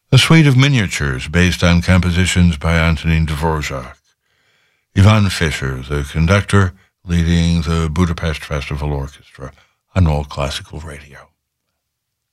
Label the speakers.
Speaker 1: A suite of miniatures based on compositions by Antonin Dvorak. Ivan Fischer, the conductor, leading the Budapest Festival Orchestra on All Classical Radio.